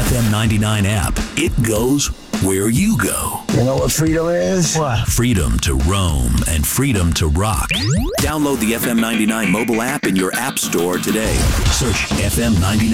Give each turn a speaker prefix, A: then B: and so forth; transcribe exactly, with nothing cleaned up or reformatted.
A: F M ninety-nine app. It goes where you go.
B: You know what freedom is?
C: What?
A: Freedom to roam and freedom to rock. Download the F M ninety-nine mobile app in your app store today. Search F M ninety-nine.